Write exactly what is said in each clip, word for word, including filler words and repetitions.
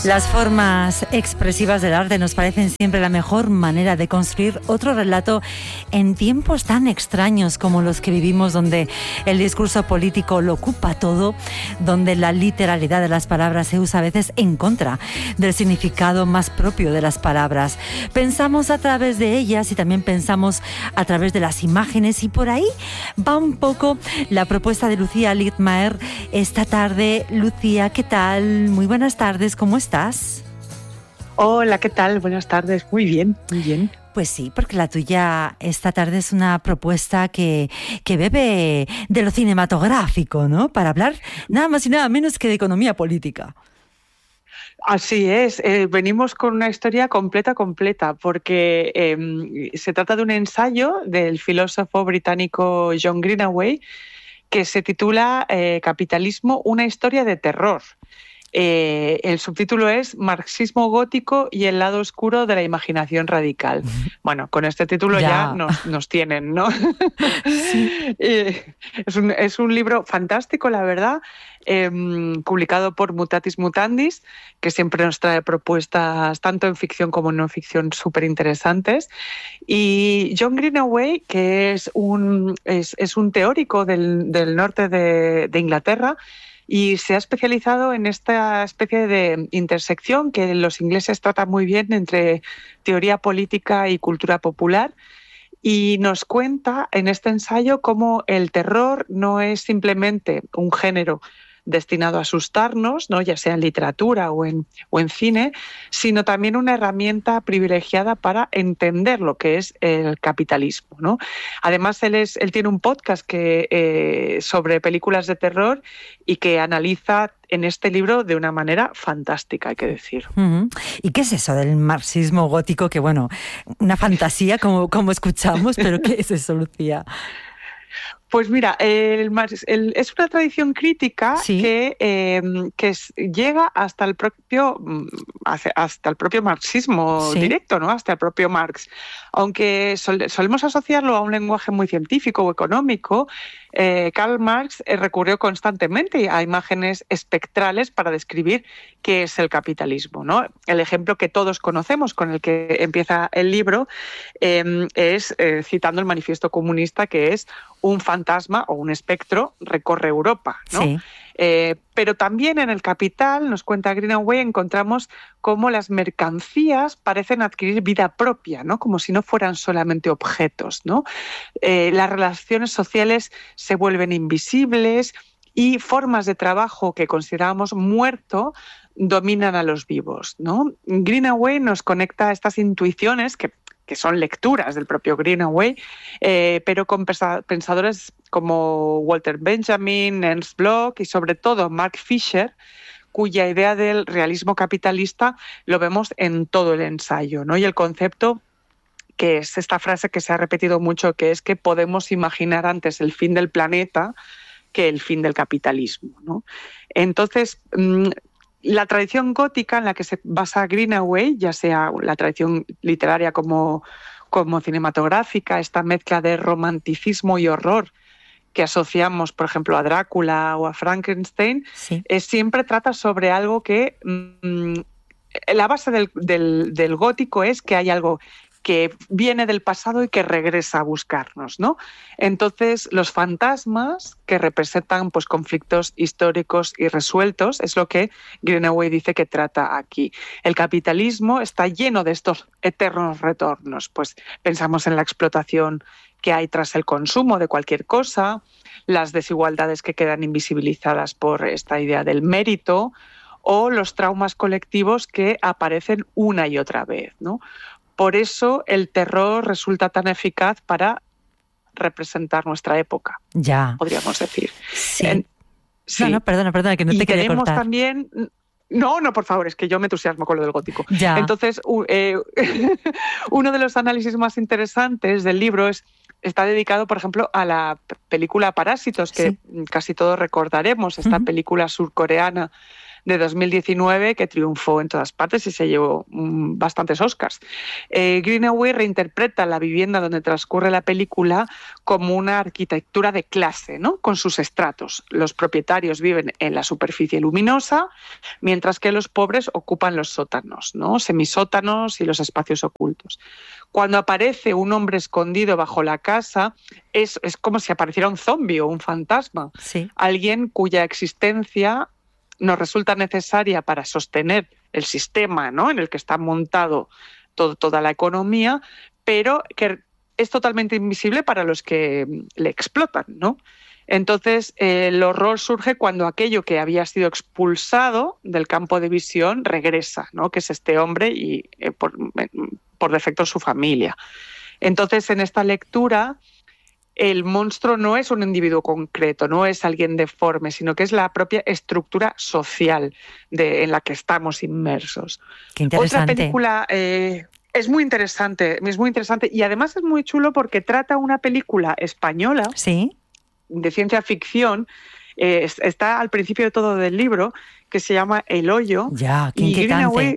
Las formas expresivas del arte nos parecen siempre la mejor manera de construir otro relato en tiempos tan extraños como los que vivimos, donde el discurso político lo ocupa todo, donde la literalidad de las palabras se usa a veces en contra del significado más propio de las palabras. Pensamos a través de ellas y también pensamos a través de las imágenes, y por ahí va un poco la propuesta de Lucía Littmaer esta tarde. Lucía, ¿qué tal? Muy buenas tardes, ¿cómo estás? ¿Estás? Hola, ¿qué tal? Buenas tardes. Muy bien, muy bien. Pues sí, porque la tuya esta tarde es una propuesta que, que bebe de lo cinematográfico, ¿no? Para hablar nada más y nada menos que de economía política. Así es, eh, venimos con una historia completa, completa, porque eh, se trata de un ensayo del filósofo británico John Greenaway que se titula eh, Capitalismo, una historia de terror. Eh, el subtítulo es Marxismo gótico y el lado oscuro de la imaginación radical. Bueno, con este título ya, ya nos, nos tienen, ¿no? Sí. eh, es, un, es un libro fantástico, la verdad, eh, publicado por Mutatis Mutandis, que siempre nos trae propuestas tanto en ficción como en no ficción súper interesantes. Y John Greenaway, que es un, es, es un teórico del, del norte de, de Inglaterra, y se ha especializado en esta especie de intersección que los ingleses tratan muy bien entre teoría política y cultura popular. Y nos cuenta en este ensayo cómo el terror no es simplemente un género destinado a asustarnos, ¿no? Ya sea en literatura o en, o en cine, sino también una herramienta privilegiada para entender lo que es el capitalismo, ¿no? Además, él, es, él tiene un podcast que, eh, sobre películas de terror y que analiza en este libro de una manera fantástica, hay que decir. Uh-huh. ¿Y qué es eso del marxismo gótico? Que bueno, una fantasía como, como escuchamos, pero ¿qué es eso, Lucía? Pues mira, el, el, es una tradición crítica, ¿sí?, que, eh, que es, llega hasta el propio hasta el propio marxismo, ¿sí?, directo, ¿no? Hasta el propio Marx. Aunque sol, solemos asociarlo a un lenguaje muy científico o económico, eh, Karl Marx eh, recurrió constantemente a imágenes espectrales para describir qué es el capitalismo, ¿no? El ejemplo que todos conocemos, con el que empieza el libro, eh, es eh, citando el manifiesto comunista, que es un fantasma o un espectro recorre Europa, ¿no? Sí. Eh, pero también en el Capital, nos cuenta Greenaway, encontramos cómo las mercancías parecen adquirir vida propia, ¿no? Como si no fueran solamente objetos, ¿no? Eh, las relaciones sociales se vuelven invisibles y formas de trabajo que considerábamos muerto dominan a los vivos, ¿no? Greenaway nos conecta a estas intuiciones que que son lecturas del propio Greenaway, eh, pero con pensadores como Walter Benjamin, Ernst Bloch y sobre todo Mark Fisher, cuya idea del realismo capitalista lo vemos en todo el ensayo, ¿no? Y el concepto, que es esta frase que se ha repetido mucho, que es que podemos imaginar antes el fin del planeta que el fin del capitalismo, ¿no? Entonces, mmm, la tradición gótica en la que se basa Greenaway, ya sea la tradición literaria como, como cinematográfica, esta mezcla de romanticismo y horror que asociamos, por ejemplo, a Drácula o a Frankenstein, sí, eh, siempre trata sobre algo que... Mmm, la base del, del, del gótico es que hay algo que viene del pasado y que regresa a buscarnos, ¿no? Entonces, los fantasmas que representan, pues, conflictos históricos irresueltos es lo que Greenaway dice que trata aquí. El capitalismo está lleno de estos eternos retornos. Pues pensamos en la explotación que hay tras el consumo de cualquier cosa, las desigualdades que quedan invisibilizadas por esta idea del mérito, o los traumas colectivos que aparecen una y otra vez, ¿no? Por eso el terror resulta tan eficaz para representar nuestra época, ya, podríamos decir. Sí. En, sí. No, no, perdona, perdona, que no te y quería tenemos cortar. También... No, no, por favor, es que yo me entusiasmo con lo del gótico. Ya. Entonces, eh, uno de los análisis más interesantes del libro es, está dedicado, por ejemplo, a la película Parásitos, que sí, casi todos recordaremos, esta uh-huh. película surcoreana de dos mil diecinueve que triunfó en todas partes y se llevó um, bastantes Oscars. Eh, Greenaway reinterpreta la vivienda donde transcurre la película como una arquitectura de clase, ¿no? Con sus estratos. Los propietarios viven en la superficie luminosa, mientras que los pobres ocupan los sótanos, ¿no? Semisótanos y los espacios ocultos. Cuando aparece un hombre escondido bajo la casa, es, es como si apareciera un zombi o un fantasma. Sí. Alguien cuya existencia nos resulta necesaria para sostener el sistema, ¿no? En el que está montado todo, toda la economía, pero que es totalmente invisible para los que le explotan, ¿no? Entonces, eh, el horror surge cuando aquello que había sido expulsado del campo de visión regresa, ¿no? Que es este hombre y, eh, por, por defecto, su familia. Entonces, en esta lectura, el monstruo no es un individuo concreto, no es alguien deforme, sino que es la propia estructura social de, en la que estamos inmersos. Qué interesante. Otra película... Eh, Es muy interesante, es muy interesante y además es muy chulo porque trata una película española, ¿sí?, de ciencia ficción, eh, está al principio de todo del libro, que se llama El Hoyo. Ya, qué y inquietante. Greenaway,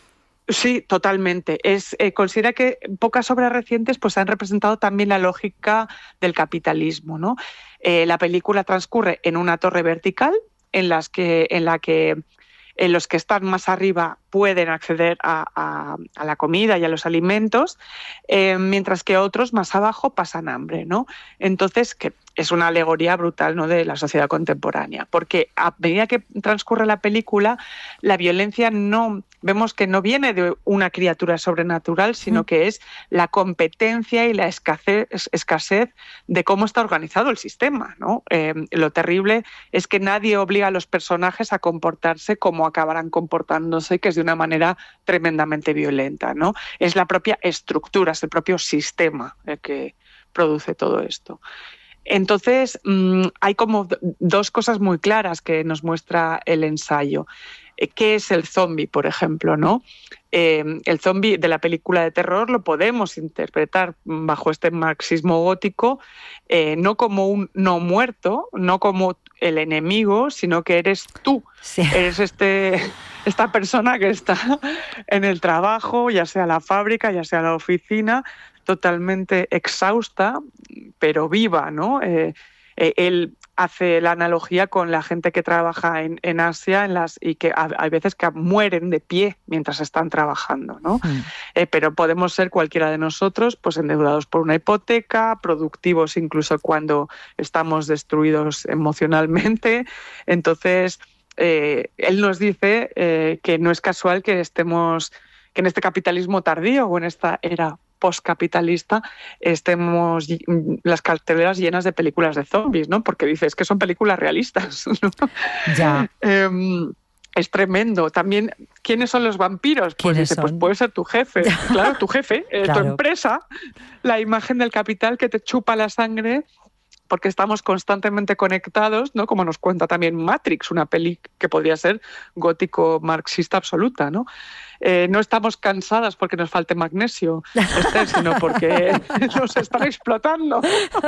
sí, totalmente. Es, eh, considera que pocas obras recientes pues, han representado también la lógica del capitalismo, ¿no? Eh, la película transcurre en una torre vertical en, las que, en la que en los que están más arriba pueden acceder a, a, a la comida y a los alimentos, eh, mientras que otros más abajo pasan hambre, ¿no? Entonces, que es una alegoría brutal, ¿no?, de la sociedad contemporánea, porque a medida que transcurre la película, la violencia no vemos que no viene de una criatura sobrenatural, sino mm. que es la competencia y la escasez, escasez de cómo está organizado el sistema, ¿no? Eh, lo terrible es que nadie obliga a los personajes a comportarse como acabarán comportándose, que es de una manera tremendamente violenta, ¿no? Es la propia estructura, es el propio sistema el que produce todo esto. Entonces, mmm, hay como dos cosas muy claras que nos muestra el ensayo. ¿Qué es el zombi, por ejemplo, ¿no? Eh, el zombi de la película de terror lo podemos interpretar bajo este marxismo gótico, eh, no como un no muerto, no como el enemigo, sino que eres tú. Sí. Eres este, esta persona que está en el trabajo, ya sea la fábrica, ya sea la oficina, totalmente exhausta, pero viva, ¿no? Eh, eh, él hace la analogía con la gente que trabaja en, en Asia en las, y que hay veces que mueren de pie mientras están trabajando, ¿no? Mm. Eh, pero podemos ser cualquiera de nosotros, pues endeudados por una hipoteca, productivos incluso cuando estamos destruidos emocionalmente. Entonces, eh, él nos dice eh, que no es casual que estemos, que en este capitalismo tardío o en esta era postcapitalista estemos las carteleras llenas de películas de zombies, ¿no? Porque dices que son películas realistas, ¿no? Ya. Eh, es tremendo. También, ¿quiénes son los vampiros? Pues dice, son? pues puede ser tu jefe. Claro, tu jefe, eh, claro. Tu empresa, la imagen del capital que te chupa la sangre, porque estamos constantemente conectados, ¿no? Como nos cuenta también Matrix, una peli que podría ser gótico marxista absoluta, ¿no? Eh, no estamos cansadas porque nos falte magnesio, Esther, sino porque nos están explotando.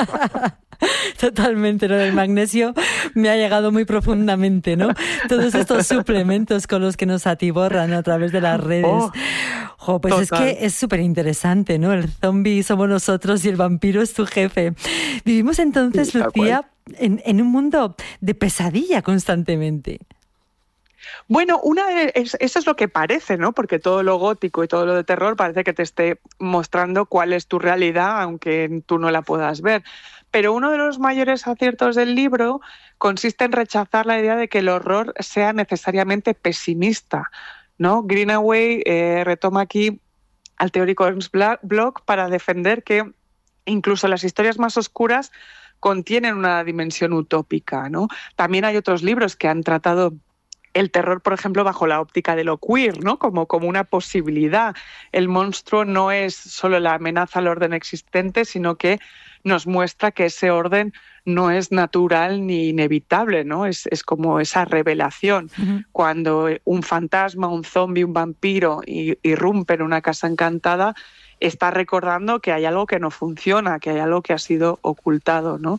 Totalmente, lo del magnesio me ha llegado muy profundamente, ¿no? Todos estos suplementos con los que nos atiborran a través de las redes. Oh, oh, pues total. Es que es súper interesante, ¿no? El zombie somos nosotros y el vampiro es tu jefe. Vivimos entonces, sí, Lucía, en, en un mundo de pesadilla constantemente. Bueno, una es, eso es lo que parece, ¿no? Porque todo lo gótico y todo lo de terror parece que te esté mostrando cuál es tu realidad, aunque tú no la puedas ver. Pero uno de los mayores aciertos del libro consiste en rechazar la idea de que el horror sea necesariamente pesimista, ¿no? Greenaway eh, retoma aquí al teórico Ernst Bloch para defender que incluso las historias más oscuras contienen una dimensión utópica, ¿no? También hay otros libros que han tratado el terror, por ejemplo, bajo la óptica de lo queer, ¿no? Como, como una posibilidad. El monstruo no es solo la amenaza al orden existente, sino que nos muestra que ese orden no es natural ni inevitable, ¿no? Es, es como esa revelación. Uh-huh. Cuando un fantasma, un zombi, un vampiro irrumpe en una casa encantada, está recordando que hay algo que no funciona, que hay algo que ha sido ocultado, ¿no?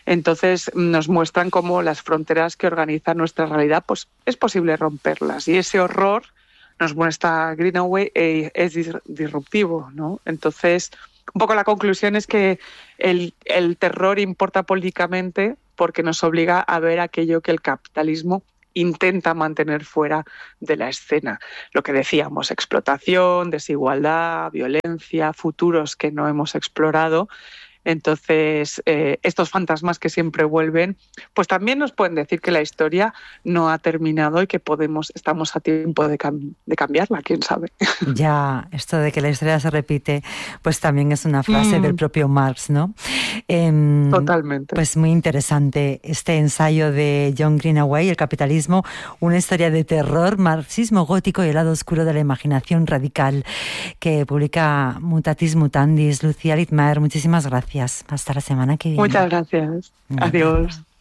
Entonces nos muestran cómo las fronteras que organizan nuestra realidad, pues es posible romperlas. Y ese horror, nos muestra Greenaway, eh, es disruptivo, ¿no? Entonces, un poco la conclusión es que el, el terror importa políticamente porque nos obliga a ver aquello que el capitalismo intenta mantener fuera de la escena. Lo que decíamos, explotación, desigualdad, violencia, futuros que no hemos explorado. Entonces, eh, estos fantasmas que siempre vuelven, pues también nos pueden decir que la historia no ha terminado y que podemos, estamos a tiempo de, cam- de cambiarla, quién sabe. Ya, esto de que la historia se repite, pues también es una frase mm. del propio Marx, ¿no? Eh, Totalmente. Pues muy interesante este ensayo de John Greenaway, El capitalismo, una historia de terror, marxismo gótico y el lado oscuro de la imaginación radical, que publica Mutatis Mutandis. Lucía Littmaer, muchísimas gracias. Hasta la semana que viene. Muchas gracias. Adiós.